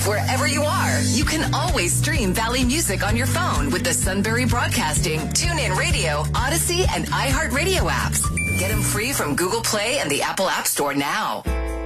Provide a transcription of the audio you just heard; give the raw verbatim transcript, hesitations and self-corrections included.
Wherever you are, you can always stream Valley Music on your phone with the Sunbury Broadcasting, TuneIn Radio, Odyssey, and iHeartRadio apps. Get them free from Google Play and the Apple App Store now.